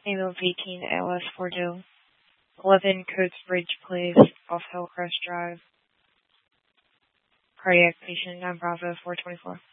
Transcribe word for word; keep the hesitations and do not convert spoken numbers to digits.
Ambulance eighteen L S four Jill. eleven Coates Bridge Place off Hillcrest Drive. Cardiac patient nine Bravo four twenty-four.